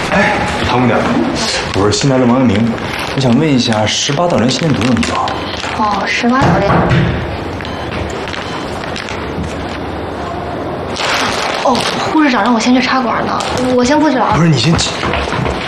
哎，唐姑娘，我是新来的王阳明，我想问一下18道人心电图有没有？ 哦，18道人。哦，护士长让我先去插管呢，我先过去了啊。 不是你先。